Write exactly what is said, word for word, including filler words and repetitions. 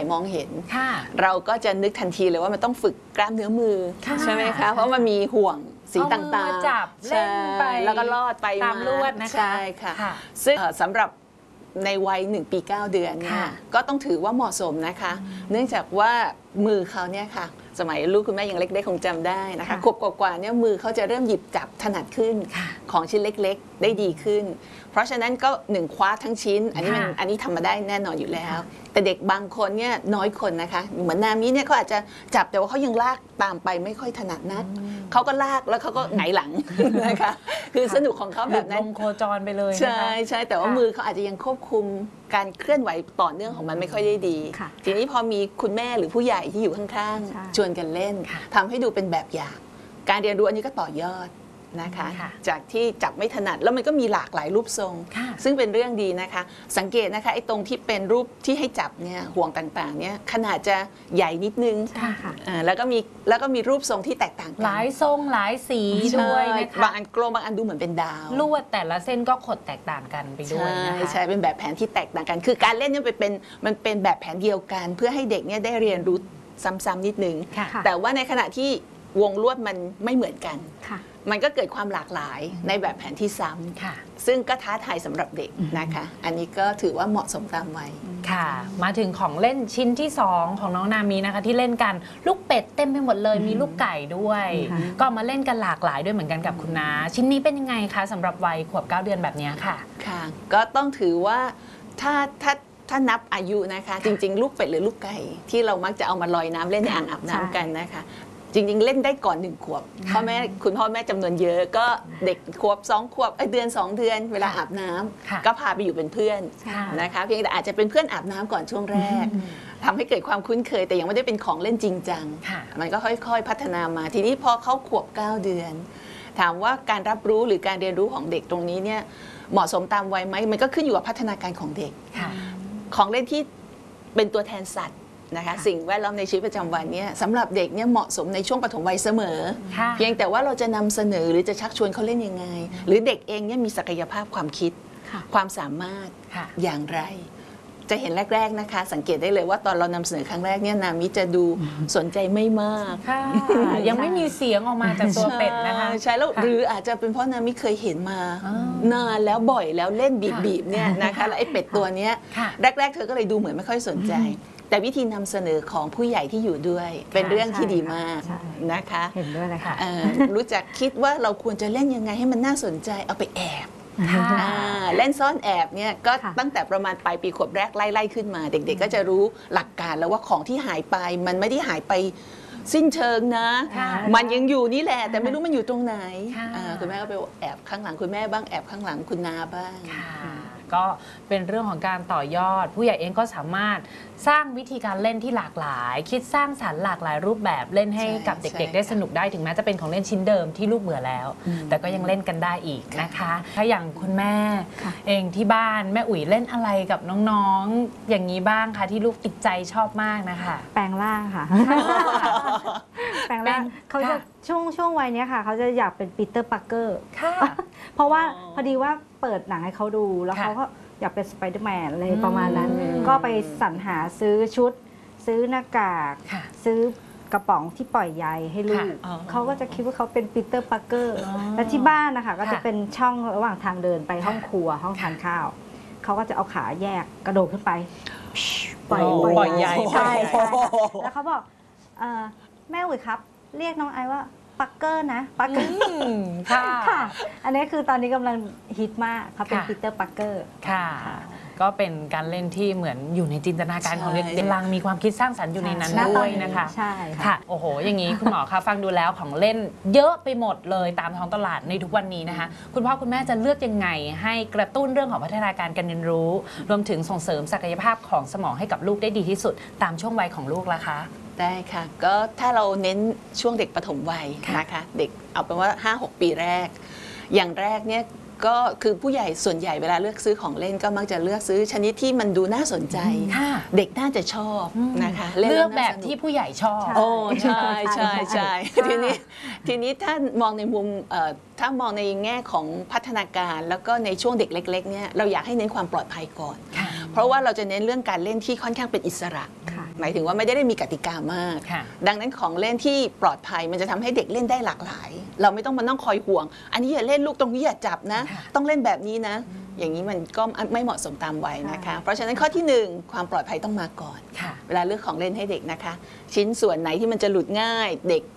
มองเห็นเราก็จะนึกทันทีเลยว่ามันต้องฝึกกล้ามเนื้อมือใช่ไหมคะเพราะมันมีห่วงสีต่างๆจับเล่นไปแล้วก็ลอดไปตามลวดนะคะใช่ค่ะซึ่งสำหรับในวัยหนึ่งปีเก้าเดือนเนี่ยก็ต้องถือว่าเหมาะสมนะคะเนื่องจากว่ามือเขาเนี่ยค่ะสมัยลูกคุณแม่ยังเล็กๆคงจำได้นะคะขวบกว่าๆเนี่ยมือเขาจะเริ่มหยิบจับถนัดขึ้นของชิ้นเล็กๆได้ดีขึ้นเพราะฉะนั้นก็หนึ่งคว้าทั้งชิ้นอันนี้มันอันนี้ทำมาได้แน่นอนอยู่แล้วแต่เด็กบางคนเนี่ยน้อยคนนะคะเหมือนนามิเนี่ยเขาอาจจะจับแต่ว่าเขายังลากตามไปไม่ค่อยถนัดนักเขาก็ลากแล้วเขาก็หงายหลังนะคะคือสนุกของเขาแบบนั้นลงโคจรไปเลยใช่ใช่แต่ว่ามือเขาอาจจะยังควบคุมการเคลื่อนไหวต่อเนื่องของมันไม่ค่อยได้ดีทีนี้พอมีคุณแม่หรือผู้ใหญ่ที่อยู่ข้างๆชวนกันเล่นทำให้ดูเป็นแบบอย่างการเรียนรู้อันนี้ก็ต่อยอดนะคะจากที่จับไม่ถนัดแล้วมันก็มีหลากหลายรูปทรงซึ่งเป็นเรื่องดีนะคะสังเกตนะคะไอ้ตรงที่เป็นรูปที่ให้จับเนี่ยห่วงต่างๆเนี่ยขนาดจะใหญ่นิดนึงแล้วก็มีแล้วก็มีรูปทรงที่แตกต่างกันหลายทรงหลายสีด้วยนะคะบางอันกลมบางอันดูเหมือนเป็นดาวลวดแต่ละเส้นก็ขดแตกต่างกันไปด้วยนะคะใช่เป็นแบบแผนที่แตกต่างกันคือการเล่นเนี่ยเป็นมันเป็นแบบแผนเดียวกันเพื่อให้เด็กเนี่ยได้เรียนรู้ซ้ำๆนิดนึงแต่ว่าในขณะที่วงลวดมันไม่เหมือนกันมันก็เกิดความหลากหลายในแบบแผนที่ซ้ำซึ่งก็ท้าทายสำหรับเด็กนะคะอันนี้ก็ถือว่าเหมาะสมตามวัยค่ะมาถึงของเล่นชิ้นที่สองของน้องนามีนะคะที่เล่นกันลูกเป็ดเต็มไปหมดเลยมีลูกไก่ด้วยก็มาเล่นกันหลากหลายด้วยเหมือนกันกับคุณน้าชิ้นนี้เป็นยังไงคะสำหรับวัยขวบเก้าเดือนแบบนี้ค่ะค่ะก็ต้องถือว่าถ้าถ้าถ้านับอายุนะคะจริงๆลูกเป็ดหรือลูกไก่ที่เรามักจะเอามาลอยน้ำเล่นในอ่างอาบน้ำกันนะคะจริงๆเล่นได้ก่อนหนึ่งขวบพ่อแม่คุณพ่อแม่จำนวนเยอะก็เด็กขวบสองขวบเดือนสองเดือนเวลาอาบน้ำก็พาไปอยู่เป็นเพื่อนนะคะเพียงแต่อาจจะเป็นเพื่อนอาบน้ำก่อนช่วงแรกทำให้เกิดความคุ้นเคยแต่ยังไม่ได้เป็นของเล่นจริงจังมันก็ค่อยๆพัฒนามาทีนี้พอเขาขวบเก้าเดือนถามว่าการรับรู้หรือการเรียนรู้ของเด็กตรงนี้เนี่ยเหมาะสมตามวัยไหมมันก็ขึ้นอยู่กับพัฒนาการของเด็กของเล่นที่เป็นตัวแทนสัตว์นะคะสิ่งแวดล้อมในชีวิตประจำวันนี้สำหรับเด็กเนี่ยเหมาะสมในช่วงปฐมวัยเสมอเพียงแต่ว่าเราจะนำเสนอหรือจะชักชวนเขาเล่นยังไงหรือเด็กเองเนี่ยมีศักยภาพความคิดความสามารถอย่างไรจะเห็นแรกๆนะคะสังเกตได้เลยว่าตอนเรานำเสนอครั้งแรกเนี่ยนามิจะดูสนใจไม่มากยังไม่มีเสียงออกมาจากตัวเป็ดนะคะใช่แล้วหรืออาจจะเป็นเพราะนามิเคยเห็นมานานแล้วบ่อยแล้วเล่นบีบๆเนี่ยนะคะแล้วไอ้เป็ดตัวเนี้ยแรกๆเธอก็เลยดูเหมือนไม่ค่อยสนใจแต่วิธีนำเสนอของผู้ใหญ่ที่อยู่ด้วยเป็นเรื่องที่ดีมากนะคะเห็นด้วยเลยค่ะรู้จักคิดว่าเราควรจะเล่นยังไงให้มันน่าสนใจเอาไปแอบเล่นซ่อนแอบเนี่ยก็ตั้งแต่ประมาณปลายปีขวบแรกไล่ๆขึ้นมาเด็กๆก็จะรู้หลักการแล้วว่าของที่หายไปมันไม่ได้หายไปสิ้นเชิงนะมันยังอยู่นี่แหละแต่ไม่รู้มันอยู่ตรงไหนคุณแม่ก็ไปแอบข้างหลังคุณแม่บ้างแอบข้างหลังคุณนาบ้างก็เป็นเรื่องของการต่อยอดผู้ใหญ่เองก็สามารถสร้างวิธีการเล่นที่หลากหลายคิดสร้างสรรค์หลากหลายรูปแบบเล่นให้กับเด็กๆได้สนุกได้ถึงแม้จะเป็นของเล่นชิ้นเดิมที่ลูกเบื่อแล้วแต่ก็ยังเล่นกันได้อีกนะคะถ้าอย่างคุณแม่เองที่บ้านแม่อุ๋ยเล่นอะไรกับน้องๆอย่างนี้บ้างคะที่ลูกติดใจชอบมากนะคะแปลงร่างค่ะแปลงร่างเขาจะช่วงช่วงวัยนี้ค่ะเขาจะอยากเป็นปีเตอร์ปาร์เกอร์เพราะว่าพอดีว่าเปิดหนังให้เขาดูแล้วเขาก็อยากเป็นสไปเดอร์แมนอะไรประมาณนั้นก็ไปสรรหาซื้อชุดซื้อหน้ากากซื้อกระป๋องที่ปล่อยใยให้ลูกเขาก็จะคิดว่าเขาเป็นปีเตอร์ปาร์เกอร์และที่บ้านนะคะก็จะเป็นช่องระหว่างทางเดินไปห้องครัวห้องทานข้าวเขาก็จะเอาขาแยกกระโดดขึ้นไปปล่อยปล่อยใยใช่แล้วเขาบอกแม่อุ๋ยครับเรียกน้องไอว่าปักเกอร์นะปักเกอร์ค่ะอันนี้คือตอนนี้กำลังฮิตมากเขาเป็นปีเตอร์ปักเกอร์ค่ะก็เป็นการเล่นที่เหมือนอยู่ในจินตนาการของเด็กกำลังมีความคิดสร้างสรรค์อยู่ในนั้นด้วยนะคะใช่ค่ะโอ้โหอย่างนี้คุณหมอคะฟังดูแล้วของเล่นเยอะไปหมดเลยตามท้องตลาดในทุกวันนี้นะคะคุณพ่อคุณแม่จะเลือกยังไงให้กระตุ้นเรื่องของพัฒนาการการเรียนรู้รวมถึงส่งเสริมศักยภาพของสมองให้กับลูกได้ดีที่สุดตามช่วงวัยของลูกล่ะคะได้ค่ะก็ถ้าเราเน้นช่วงเด็กปฐมวัยนะคะเด็กเอาเป็นว่า ห้าหก ปีแรกอย่างแรกเนี่ยก็คือผู้ใหญ่ส่วนใหญ่เวลาเลือกซื้อของเล่นก็มักจะเลือกซื้อชนิดที่มันดูน่าสนใจเด็กน่าจะชอบนะคะเลือกแบบที่ผู้ใหญ่ชอบโอ้ใช่ใช่ใช่ทีนี้ทีนี้ถ้ามองในมุมถ้ามองในแง่ของพัฒนาการแล้วก็ในช่วงเด็กเล็กๆเนี่ยเราอยากให้เน้นความปลอดภัยก่อนเพราะว่าเราจะเน้นเรื่องการเล่นที่ค่อนข้างเป็นอิสระหมายถึงว่าไม่ได้มีกติกามากค่ะดังนั้นของเล่นที่ปลอดภัยมันจะทำให้เด็กเล่นได้หลากหลาย เราไม่ต้องมานั่งคอยห่วง อันนี้อย่าเล่นลูกตรงนี้อย่าจับนะค่ะต้องเล่นแบบนี้นะ อย่างนี้มันก็ไม่เหมาะสมตามวัยนะคะ เพราะฉะนั้นข้อที่หนึ่งความปลอดภัยต้องมาก่อนค่ะเวลาเลือกของเล่นให้เด็กนะคะ ชิ้นส่วนไหนที่มันจะหลุดง่าย เด็ก